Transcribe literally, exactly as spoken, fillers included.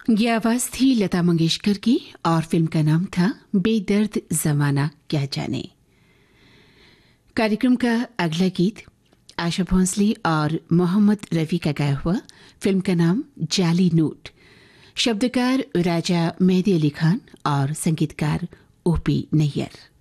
ये आवाज थी लता मंगेशकर की और फिल्म का नाम था बेदर्द जमाना क्या जाने। कार्यक्रम का अगला गीत आशा भोंसले और मोहम्मद रफी का गाया हुआ, फिल्म का नाम जाली नोट। शब्दकार राजा मेहदी अली खान और संगीतकार ओपी नैयर।